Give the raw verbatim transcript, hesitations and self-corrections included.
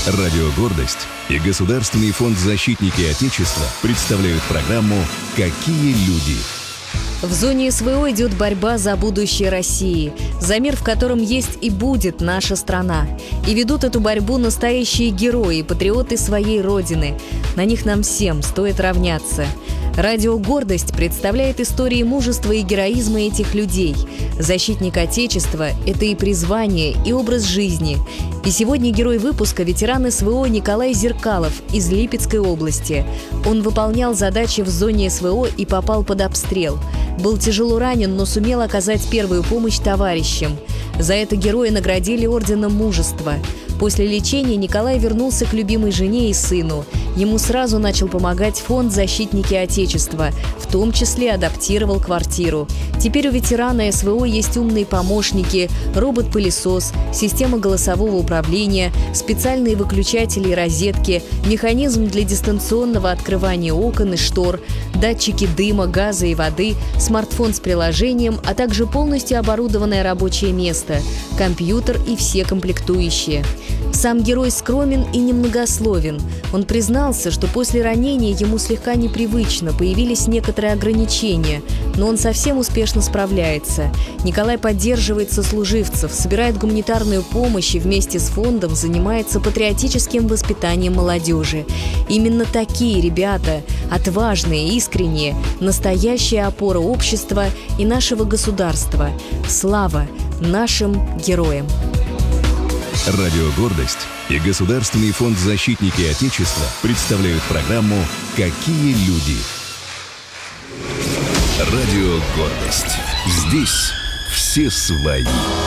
Радио «Гордость» и Государственный фонд «Защитники Отечества» представляют программу «Какие люди?». В зоне СВО идет борьба за будущее России, за мир, в котором есть и будет наша страна. И ведут эту борьбу настоящие герои, патриоты своей Родины. На них нам всем стоит равняться. Радио «Гордость» представляет истории мужества и героизма этих людей. Защитник Отечества – это и призвание, и образ жизни. И сегодня герой выпуска – ветеран СВО Николай Зеркалов из Липецкой области. Он выполнял задачи в зоне СВО и попал под обстрел. Был тяжело ранен, но сумел оказать первую помощь товарищам. За это героя наградили орденом Мужества. После лечения Николай вернулся к любимой жене и сыну. Ему сразу начал помогать фонд «Защитники Отечества», в том числе адаптировал квартиру. Теперь у ветерана СВО есть умные помощники, робот-пылесос, система голосового управления, специальные выключатели и розетки, механизм для дистанционного открывания окон и штор, датчики дыма, газа и воды, смартфон с приложением, а также полностью оборудованное рабочее место, компьютер и все комплектующие. Сам герой скромен и немногословен. Он признался, что после ранения ему слегка непривычно, появились некоторые ограничения, но он совсем успешно справляется. Николай поддерживает сослуживцев, собирает гуманитарную помощь и вместе с фондом занимается патриотическим воспитанием молодежи. Именно такие ребята, отважные, искренние, настоящая опора общества и нашего государства. Слава нашим героям! Радио «Гордость» и Государственный фонд «Защитники Отечества» представляют программу «Какие люди?». Радио «Гордость». Здесь все свои.